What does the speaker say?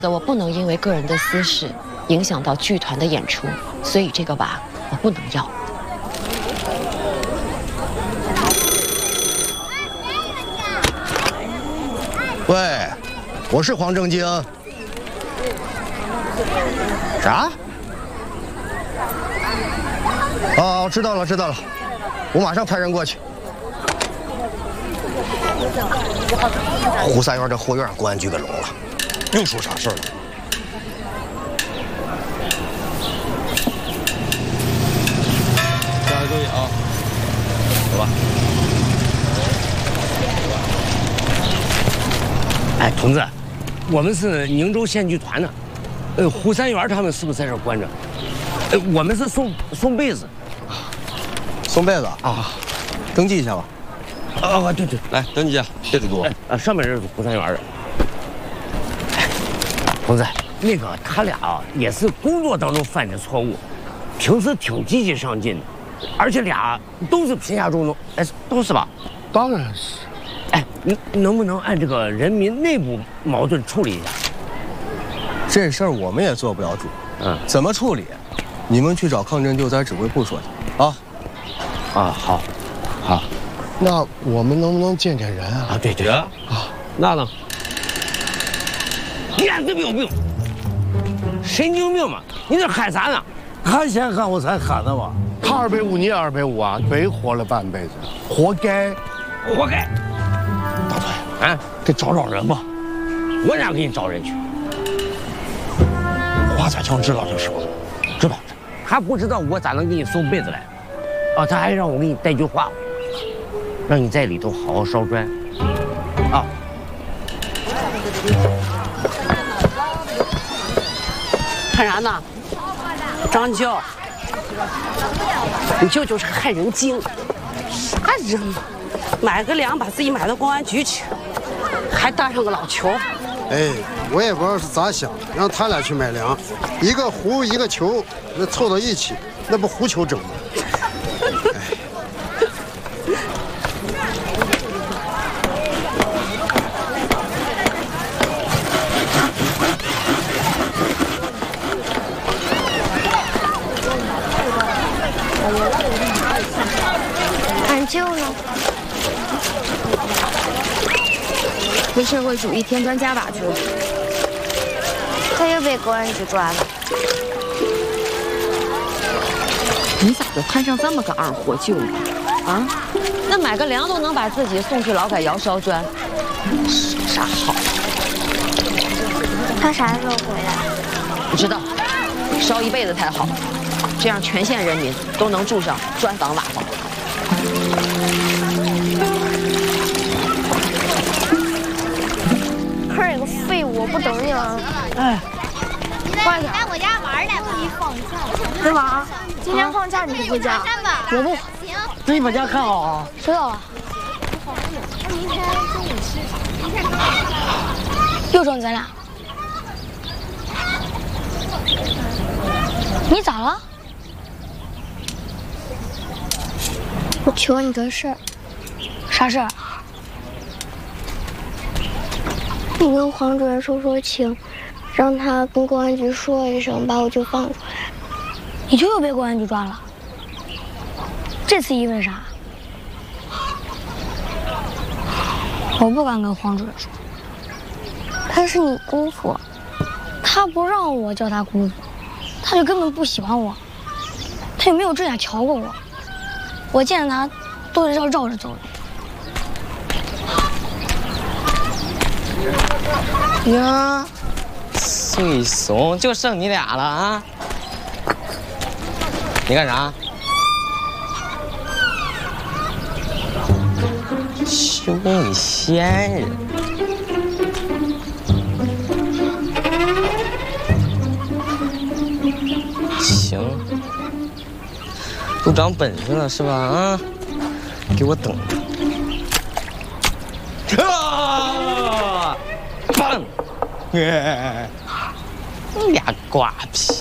我不能因为个人的私事影响到剧团的演出，所以这个娃我不能要。 喂，我是黄正经。啥？哦，知道了，知道了，我马上派人过去。胡三元这后院公安局给拢了。 又出啥事儿了？大家注意啊！走吧。 哎，同志，我们是宁州县剧团的，胡三元他们是不是在这儿关着？我们是送被子。 送被子啊？登记一下吧。 啊，对， 来登记一下，被子给我。 上面这是胡三元的。 同志，那个他俩也是工作当中犯的错误，平时挺积极上进的，而且俩都是贫下中农，哎，都是吧？ 当然是。 哎，能不能按这个人民内部矛盾处理一下？ 这事儿我们也做不了主。怎么处理？你们去找抗震救灾指挥部说去啊。 好。 那我们能不能见见人啊？ 啊，对啊。那呢？ 你眼子没有病，神经病嘛！你这喊啥呢？ 他先喊我才喊的嘛。他250，你也250啊，白活了半辈子，活该， 活该！ 大腿，啊，得找人吧。 我哪给你找人去？ 华彩强知道这事吗？知道。 他不知道我咋能给你送被子来？哦，他还让我给你带句话，让你在里头好好烧砖。啊。 看啥呢？张舅，你舅就是个害人精。啥人嘛？买个粮把自己买到公安局去，还搭上个老球。 哎，我也不知道是咋想，让他俩去买粮，一个壶一个球，那凑到一起，那不胡球整吗？ 俺舅呢？回社会主义添砖加瓦去了。他又被公安局抓了。 你咋就摊上这么个二货舅呢？啊？那买个粮都能把自己送去劳改窑烧砖，有啥好？ 他啥时候回来？ 不知道，烧一辈子才好，这样全县人民都能住上砖房瓦房。 可是你个废物，我不等你了。 哎， 快点！ 来我家玩来吧。放假。 对吧？今天放假你不回家？我不。 行。 自己把家看好啊。 知道了。 那明天中午吃啥？明天又整咱俩。你咋了？我求你个事儿。啥事儿？你跟黄主任说情，让他跟公安局说一声，把我舅放出来。你舅又被公安局抓了？这次因为啥？我不敢跟黄主任说，他是你姑父，他不让我叫他姑父，他就根本不喜欢我，他也没有正眼瞧过我，我见他都得绕着走。 呀，水怂，就剩你俩了啊！你干啥？羞你仙人！行，都长本事了是吧？啊，给我等着！棒！你俩瓜皮！